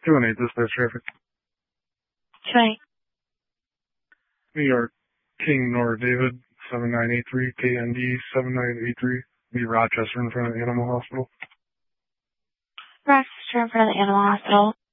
218 dispatch traffic. 218. New York, King Nora David, 7983, KND 7983, be Rochester in front of the Animal Hospital. Rochester in front of the Animal Hospital.